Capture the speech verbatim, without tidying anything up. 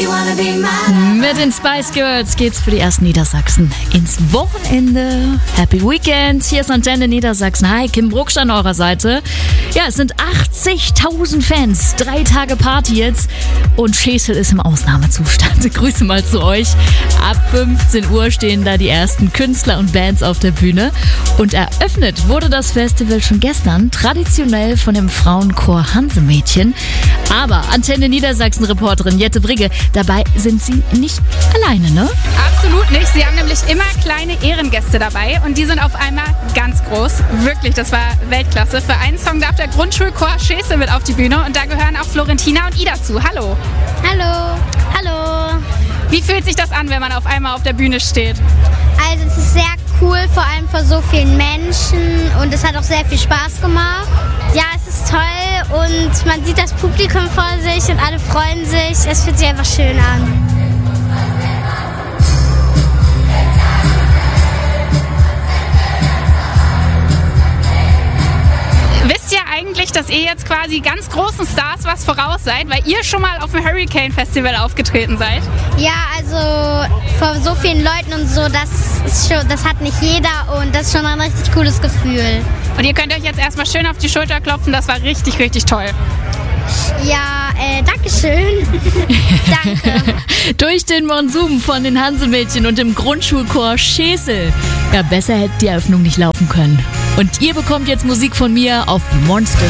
Mit den Spice Girls geht's für die ersten Niedersachsen ins Wochenende. Happy Weekend. Hier ist Antenne Niedersachsen. Hi, Kim Brucksch an eurer Seite. Ja, es sind achtzigtausend Fans. Drei Tage Party jetzt. Und Schesel ist im Ausnahmezustand. Grüße mal zu euch. Ab fünfzehn Uhr stehen da die ersten Künstler und Bands auf der Bühne. Und eröffnet wurde das Festival schon gestern. Traditionell von dem Frauenchor Hansemädchen. Aber Antenne Niedersachsen-Reporterin Jette Brigge, dabei sind sie nicht alleine, ne? Absolut nicht. Sie haben nämlich immer kleine Ehrengäste dabei und die sind auf einmal ganz groß. Wirklich, das war Weltklasse. Für einen Song darf der Grundschulchor Schesel mit auf die Bühne und da gehören auch Florentina und Ida zu. Hallo. Hallo. Hallo. Wie fühlt sich das an, wenn man auf einmal auf der Bühne steht? Also es ist sehr cool, vor allem vor so vielen Menschen und es hat auch sehr viel Spaß gemacht. Ja, es ist toll und man sieht das Publikum vor sich und alle freuen sich. Es fühlt sich einfach schön an. Wisst ihr eigentlich, dass ihr jetzt quasi ganz großen Stars was voraus seid, weil ihr schon mal auf dem Hurricane Festival aufgetreten seid? Ja, also vor so vielen Leuten und so, das ist schon, das hat nicht jeder und das ist schon ein richtig cooles Gefühl. Und ihr könnt euch jetzt erstmal schön auf die Schulter klopfen, das war richtig, richtig toll. Ja, äh, Dankeschön. Danke. Durch den Monsum von den Hansemädchen und dem Grundschulchor Schesel. Ja, besser hätte die Eröffnung nicht laufen können. Und ihr bekommt jetzt Musik von mir auf Monster.